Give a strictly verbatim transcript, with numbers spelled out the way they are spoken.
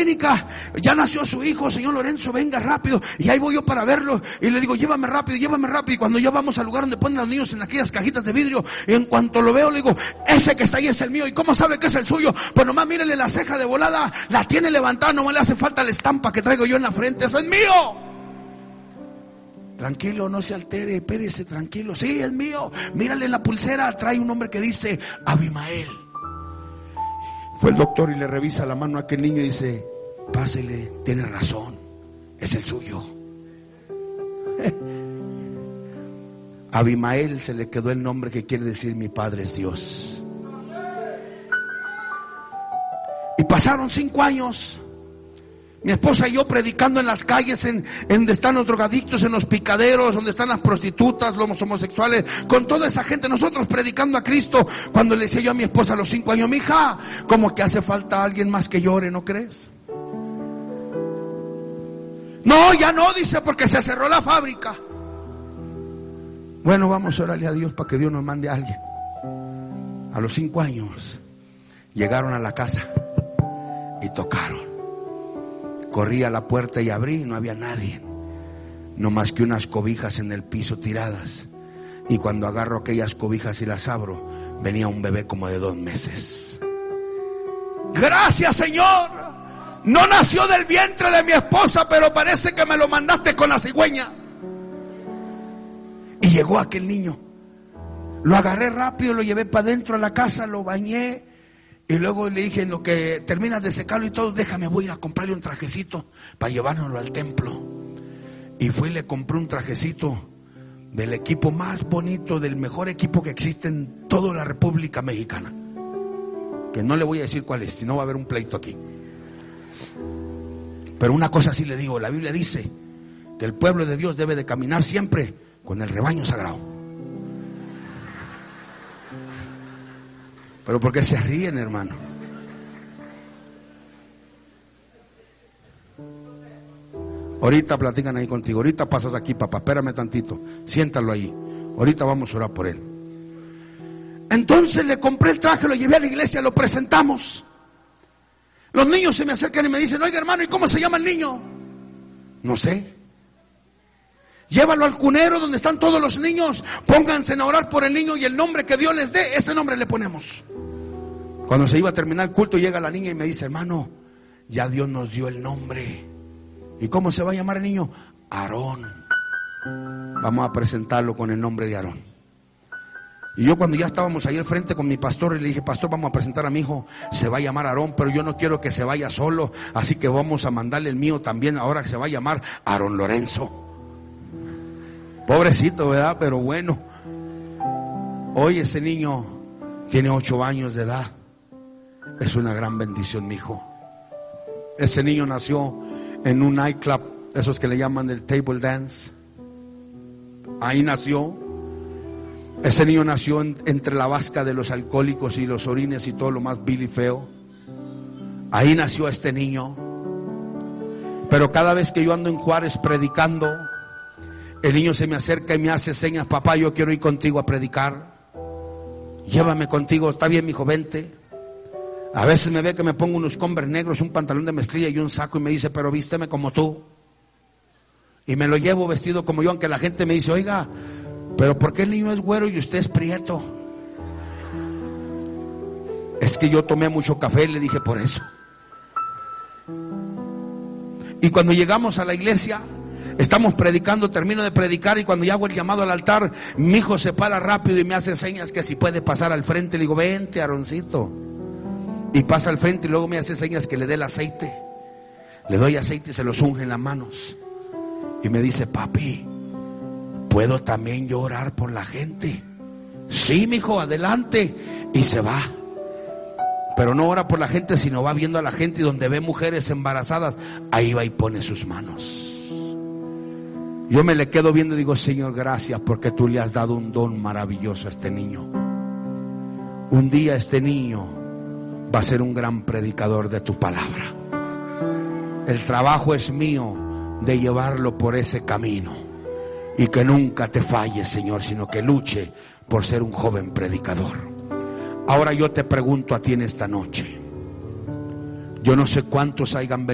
clínica, ya nació su hijo, señor Lorenzo, venga rápido. Y ahí voy yo para verlo y le digo, llévame rápido, llévame rápido. Y cuando ya vamos al lugar donde ponen a los niños en aquellas cajitas de vidrio, y en cuanto lo veo le digo, ese que está ahí es el mío. ¿Y cómo sabe que es el suyo? Pues nomás mírele la ceja de volada, la tiene levantada, nomás le hace falta la estampa que traigo yo en la frente. ¡Ese es mío! Tranquilo, no se altere, espérese, tranquilo. Sí, es mío. Mírale en la pulsera, trae un nombre que dice Abimael. Fue el doctor y le revisa la mano a aquel niño y dice, pásele, tiene razón, es el suyo. Abimael se le quedó el nombre que quiere decir mi padre es Dios. Y pasaron cinco años. Mi esposa y yo predicando en las calles, en, en donde están los drogadictos, en los picaderos, donde están las prostitutas, los homosexuales, con toda esa gente, nosotros predicando a Cristo. Cuando le decía yo a mi esposa a los cinco años, mija, como que hace falta alguien más que llore, ¿no crees? No, ya no, dice, porque se cerró la fábrica. Bueno, vamos a orarle a Dios para que Dios nos mande a alguien. A los cinco años llegaron a la casa y tocaron. Corrí a la puerta y abrí, no había nadie, no más que unas cobijas en el piso tiradas. Y cuando agarro aquellas cobijas y las abro, venía un bebé como de dos meses. Gracias, Señor. No nació del vientre de mi esposa, pero parece que me lo mandaste con la cigüeña. Y llegó aquel niño. Lo agarré rápido, lo llevé para adentro a la casa, lo bañé. Y luego le dije, en lo que terminas de secarlo y todo, déjame, voy a ir a comprarle un trajecito para llevárnoslo al templo. Y fui y le compré un trajecito del equipo más bonito, del mejor equipo que existe en toda la República Mexicana. Que no le voy a decir cuál es, si no va a haber un pleito aquí. Pero una cosa sí le digo, la Biblia dice que el pueblo de Dios debe de caminar siempre con el rebaño sagrado. Pero ¿por qué se ríen, hermano? Ahorita platican ahí contigo. Ahorita pasas aquí, papá. Espérame tantito. Siéntalo ahí. Ahorita vamos a orar por él. Entonces le compré el traje, lo llevé a la iglesia, lo presentamos. Los niños se me acercan y me dicen, oiga, hermano, ¿y cómo se llama el niño? No sé. Llévalo al cunero donde están todos los niños. Pónganse a orar por el niño y el nombre que Dios les dé, ese nombre le ponemos. Cuando se iba a terminar el culto, llega la niña y me dice, hermano, ya Dios nos dio el nombre. ¿Y cómo se va a llamar el niño? Aarón. Vamos a presentarlo con el nombre de Aarón. Y yo cuando ya estábamos ahí al frente con mi pastor, le dije, pastor, vamos a presentar a mi hijo, se va a llamar Aarón, pero yo no quiero que se vaya solo, así que vamos a mandarle el mío también, ahora que se va a llamar Aarón Lorenzo. Pobrecito, ¿verdad? Pero bueno. Hoy ese niño tiene ocho años de edad. Es una gran bendición, mi hijo. Ese niño nació en un nightclub, esos que le llaman el table dance. Ahí nació. Ese niño nació en, entre la vasca de los alcohólicos y los orines y todo lo más vil y feo. Ahí nació este niño. Pero cada vez que yo ando en Juárez predicando, el niño se me acerca y me hace señas, papá, yo quiero ir contigo a predicar. Llévame contigo, está bien, mijo, vente. A veces me ve que me pongo unos Converse negros, un pantalón de mezclilla y un saco y me dice, pero vísteme como tú. Y me lo llevo vestido como yo, aunque la gente me dice, oiga, pero ¿por qué el niño es güero y usted es prieto? Es que yo tomé mucho café y le dije, por eso. Y cuando llegamos a la iglesia, estamos predicando, termino de predicar y cuando ya hago el llamado al altar, mi hijo se para rápido y me hace señas que si puede pasar al frente. Le digo, vente, Aaroncito. Y pasa al frente y luego me hace señas que le dé el aceite. Le doy aceite y se los unge en las manos. Y me dice, papi, ¿puedo también yo orar por la gente? Sí, mijo, adelante. Y se va. Pero no ora por la gente, sino va viendo a la gente y donde ve mujeres embarazadas, ahí va y pone sus manos. Yo me le quedo viendo y digo, Señor, gracias porque tú le has dado un don maravilloso a este niño. Un día este niño va a ser un gran predicador de tu palabra. El trabajo es mío de llevarlo por ese camino y que nunca te falles, Señor, sino que luche por ser un joven predicador. Ahora yo te pregunto a ti en esta noche, yo no sé cuántos hayan venido